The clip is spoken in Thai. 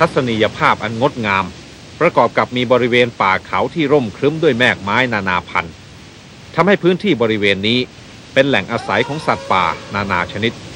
ทัศนียภาพอันงดงามประกอบกับมีบริเวณป่าเขาที่ร่มครึ้มด้วยแมกไม้นานาพันธุ์ทำให้พื้นที่บริเวณนี้เป็นแหล่งอาศัยของสัตว์ป่านานาชนิด